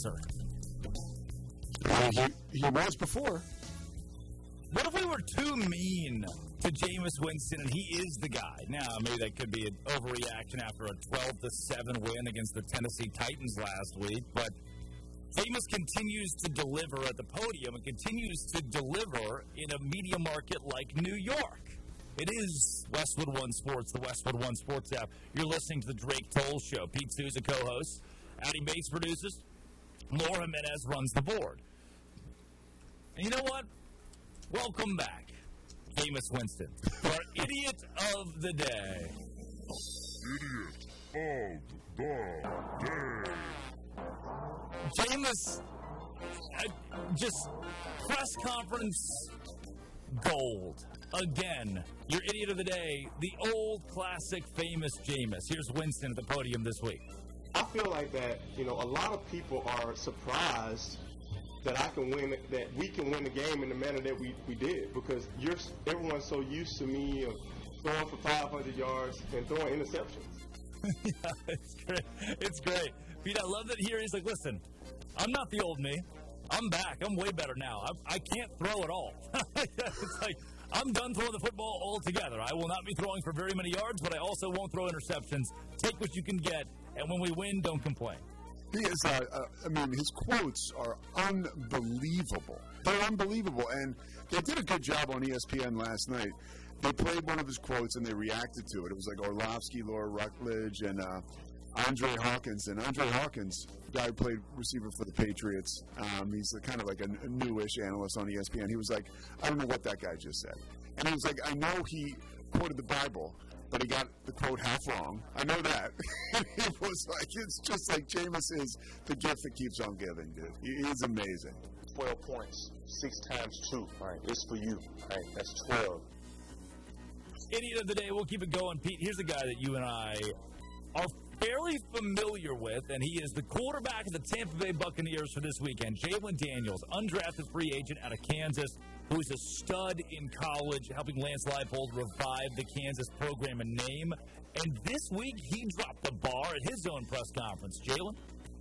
passer. He was before. What if we were too mean to Jameis Winston and he is the guy? Now, maybe that could be an overreaction after a 12-7 win against the Tennessee Titans last week, but Jameis continues to deliver at the podium and continues to deliver in a media market like New York. It is Westwood One Sports, the Westwood One Sports app. You're listening to the Drake Toll Show. Pete Souza co-hosts. Addie Bates produces. Laura Jimenez runs the board. And you know what? Welcome back, Jameis Winston, our Idiot of the Day. Idiot of the Day. Jameis, just press conference gold. Again, your Idiot of the Day, the old classic famous Jameis. Here's Winston at the podium this week. I feel like that, a lot of people are surprised that we can win the game in the manner that we did, because everyone's so used to me throwing for 500 yards and throwing interceptions. Yeah, it's great. It's great. Pete, I love that here. He's like, listen, I'm not the old me. I'm back. I'm way better now. I can't throw at all. It's like, I'm done throwing the football altogether. I will not be throwing for very many yards, but I also won't throw interceptions. Take what you can get, and when we win, don't complain. He is, his quotes are unbelievable. They're unbelievable, and they did a good job on ESPN last night. They played one of his quotes, and they reacted to it. It was like Orlovsky, Laura Rutledge, and Andre Hawkins. And Andre Hawkins, the guy who played receiver for the Patriots, he's kind of like a newish analyst on ESPN. He was like, I don't know what that guy just said. And he was like, I know he quoted the Bible, but he got the quote half wrong. I know that. It was like, it's just like Jameis is the gift that keeps on giving, dude. He is amazing. 12 points, 6 times 2, right? It's for you, right? That's 12. Idiot of the Day, we'll keep it going. Pete, here's a guy that you and I are fairly familiar with, and he is the quarterback of the Tampa Bay Buccaneers for this weekend. Jalen Daniels, undrafted free agent out of Kansas, who's a stud in college, helping Lance Leipold revive the Kansas program and name. And this week, he dropped the bar at his own press conference. Jalen?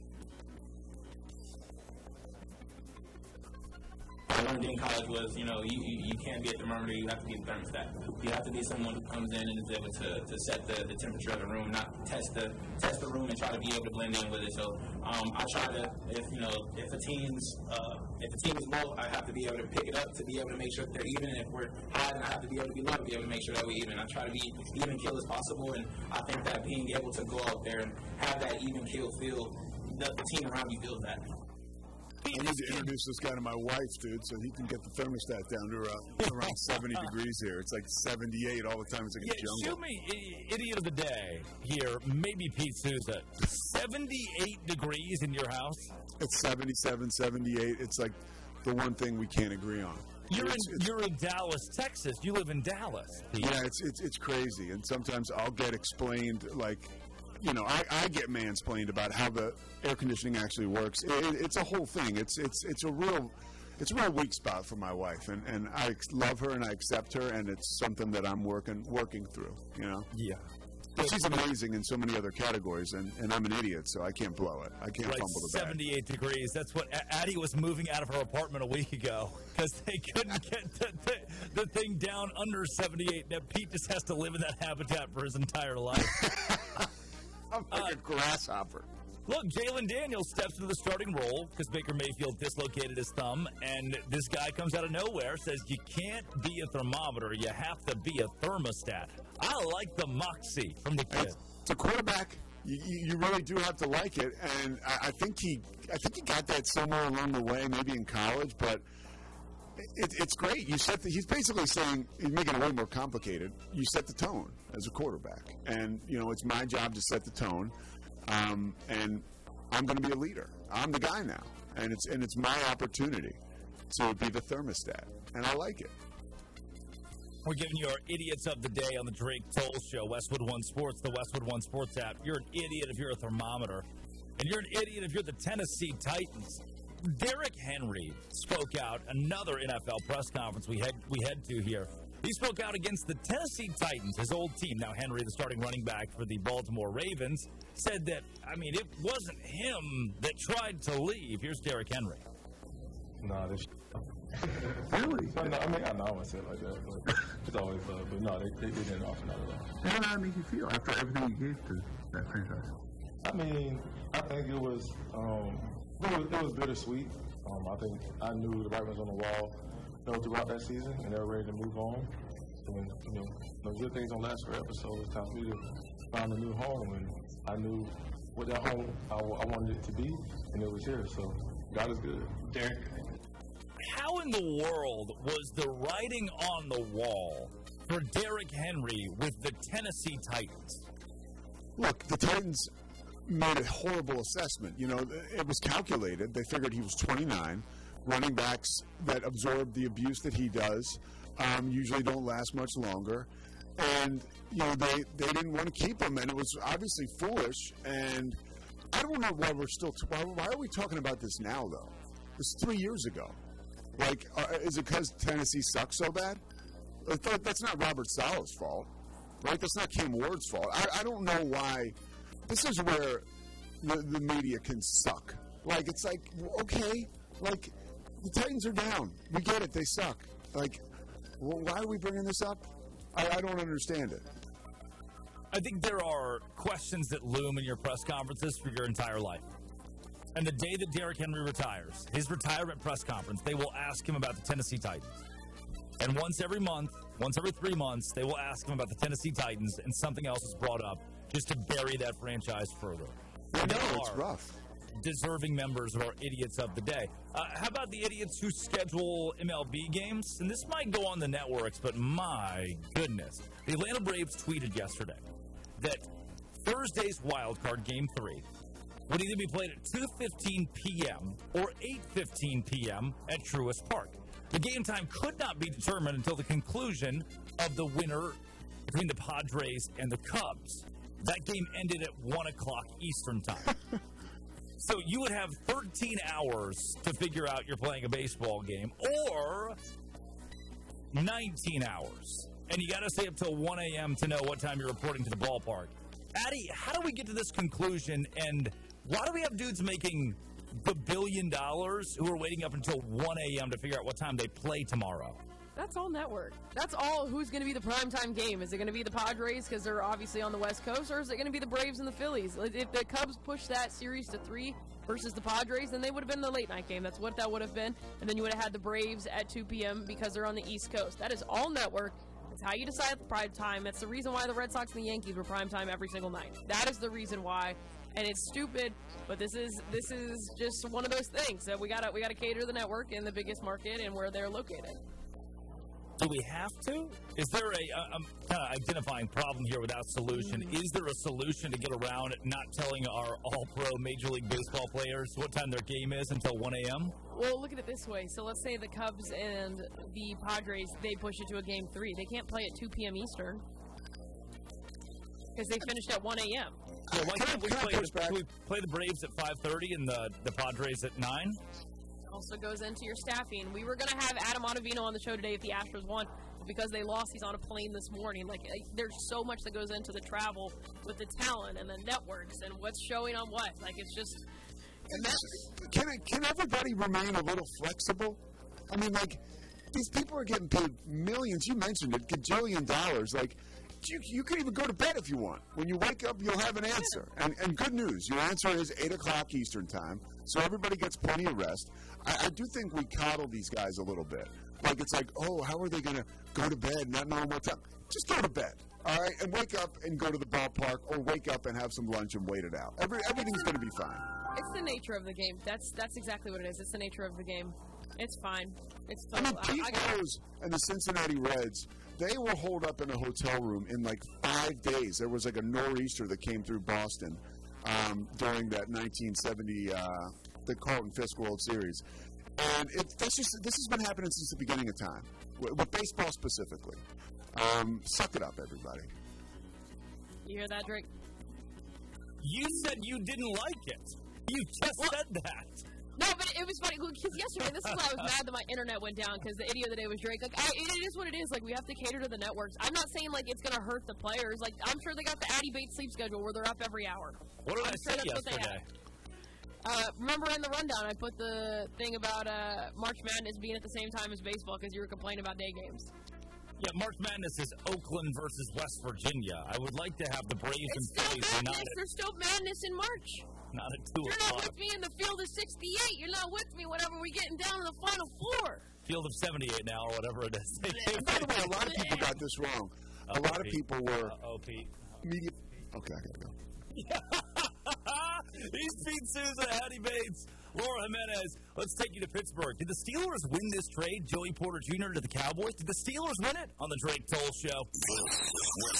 I learned in college was, you can't be a thermometer, you have to be a thermostat. You have to be someone who comes in and is able to set the temperature of the room, not test the room and try to be able to blend in with it. So I try to, if a team is low, I have to be able to pick it up to be able to make sure that they're even. And if we're high, then I have to be able to be low to be able to make sure that we're even. I try to be even kill as possible, and I think that being able to go out there and have that even kill feel, the team around you feels that. I need to introduce this guy to my wife, dude, so he can get the thermostat down to around 70 degrees here. It's like 78 all the time. It's like a jungle. Shoot me Idiot of the Day here. Maybe Pete Souza. 78 degrees in your house? It's 77, 78. It's like the one thing we can't agree on. You're in Dallas, Texas. You live in Dallas, Pete. Yeah, it's crazy. And sometimes I'll get explained, like, I get mansplained about how the air conditioning actually works. It's a whole thing. It's a real weak spot for my wife, and I love her and I accept her, and it's something that I'm working through. Yeah. But she's amazing in so many other categories, and I'm an idiot, so I can't blow it. I can't fumble the bag. 78 degrees. That's what Addie was moving out of her apartment a week ago because they couldn't get the thing down under 78. Now Pete just has to live in that habitat for his entire life. I'm like a grasshopper. Look, Jalen Daniels steps into the starting role because Baker Mayfield dislocated his thumb, and this guy comes out of nowhere, says you can't be a thermometer, you have to be a thermostat. I like the moxie from the kid. It's a quarterback. You really do have to like it, and I think he got that somewhere along the way, maybe in college, but it's great. He's basically saying, he's making it way more complicated. You set the tone as a quarterback, and it's my job to set the tone. And I'm going to be a leader. I'm the guy now, and it's my opportunity to be the thermostat, and I like it. We're giving you our Idiots of the Day on the Drake Toll Show, Westwood One Sports, the Westwood One Sports app. You're an idiot if you're a thermometer, and you're an idiot if you're the Tennessee Titans. Derrick Henry spoke out, another NFL press conference we head to here. He spoke out against the Tennessee Titans, his old team. Now, Henry, the starting running back for the Baltimore Ravens, said that, it wasn't him that tried to leave. Here's Derrick Henry. No, this Really? I know I wouldn't say it like that, but it's always but no, they didn't offer that at all. How did that make you feel after everything you gave to that franchise? I think it was bittersweet. I think I knew the writing was on the wall, throughout that season, and they were ready to move on. So when the good things don't last forever, so it's time for me to find a new home, and I knew what that home I wanted it to be, and it was here. So God is good. Derek, how in the world was the writing on the wall for Derrick Henry with the Tennessee Titans? Look, the Titans made a horrible assessment. It was calculated. They figured he was 29. Running backs that absorb the abuse that he does usually don't last much longer. And, they didn't want to keep him, and it was obviously foolish. And I don't know why why are we talking about this now, though? This was 3 years ago. Like, is it because Tennessee sucks so bad? That's not Robert Saleh's fault, right? That's not Cam Ward's fault. I don't know why. This is where the media can suck. Like, it's like, okay, like, the Titans are down. We get it. They suck. Like, why are we bringing this up? I don't understand it. I think there are questions that loom in your press conferences for your entire life. And the day that Derrick Henry retires, his retirement press conference, they will ask him about the Tennessee Titans. And once every 3 months, they will ask him about the Tennessee Titans, and something else is brought up just to bury that franchise further. I know, it's rough. Deserving members of our Idiots of the Day. How about the idiots who schedule MLB games? And this might go on the networks, but my goodness. The Atlanta Braves tweeted yesterday that Thursday's wildcard Game 3 would either be played at 2:15 p.m. or 8:15 p.m. at Truist Park. The game time could not be determined until the conclusion of the winner between the Padres and the Cubs. That game ended at 1 o'clock Eastern time. So you would have 13 hours to figure out you're playing a baseball game, or 19 hours. And you got to stay up till 1 a.m. to know what time you're reporting to the ballpark. Addy, how do we get to this conclusion, and why do we have dudes making the $1 billion who are waiting up until 1 a.m. to figure out what time they play tomorrow? That's all network. That's all who's going to be the primetime game. Is it going to be the Padres because they're obviously on the West Coast, or is it going to be the Braves and the Phillies? If the Cubs pushed that series to 3 versus the Padres, then they would have been the late-night game. That's what that would have been. And then you would have had the Braves at 2 p.m. because they're on the East Coast. That is all network. That's how you decide the prime time. That's the reason why the Red Sox and the Yankees were prime time every single night. That is the reason why. And it's stupid, but this is just one of those things that we gotta cater to the network in the biggest market and where they're located. Do we have to? Is there I'm kind of identifying problem here without solution. Is there a solution to get around not telling our all-pro Major League Baseball players what time their game is until 1 a.m.? Well, look at it this way. So let's say the Cubs and the Padres, they push it to a Game 3. They can't play at 2 p.m. Eastern because they finished at 1 a.m. Well, why can't we play the Braves at 5:30 and the Padres at 9? Also goes into your staffing. We were going to have Adam Ottavino on the show today if the Astros won, but because they lost, he's on a plane this morning. Like, there's so much that goes into the travel with the talent and the networks and what's showing on what. Like, it's just Can everybody remain a little flexible? I mean, like, these people are getting paid millions. You mentioned it, gajillion dollars. Like, you can even go to bed if you want. When you wake up, you'll have an answer. And good news, your answer is 8 o'clock Eastern time, so everybody gets plenty of rest. I do think we coddle these guys a little bit. Like, it's like, oh, how are they going to go to bed not knowing what time? Just go to bed, all right? And wake up and go to the ballpark, or wake up and have some lunch and wait it out. Everything's going to be fine. It's the nature of the game. That's exactly what it is. It's the nature of the game. It's fine. It's I mean, Pete Rose and the Cincinnati Reds, they were holed up in a hotel room in like 5 days. There was like a nor'easter that came through Boston during that 1970 the Carlton Fisk World Series. And this has been happening since the beginning of time, with baseball specifically. Suck it up, everybody. You hear that, Drake? You said you didn't like it. You just said that. No, but it was funny because yesterday, this is why I was mad that my internet went down because the idiot of the day was Drake. Like, it is what it is. Like, we have to cater to the networks. I'm not saying like it's gonna hurt the players. Like, I'm sure they got the Addy Bates sleep schedule where they're up every hour. What did I say yesterday? Remember in the rundown, I put the thing about March Madness being at the same time as baseball because you were complaining about day games. Yeah, March Madness is Oakland versus West Virginia. I would like to have the Braves and Phillies united. There's still madness in March. Not at 2 You're o'clock. not with me in the field of 68. You're not with me whenever we're getting down to the Final Four. Field of 78 now, or whatever it is. By the way, a lot of people got this wrong. A lot of people were media. Okay, I gotta go. He's Pete Souza, Addy Bates, Laura Jimenez. Let's take you to Pittsburgh. Did the Steelers win this trade, Joey Porter Jr. to the Cowboys? Did the Steelers win it? On the Drake Toll Show.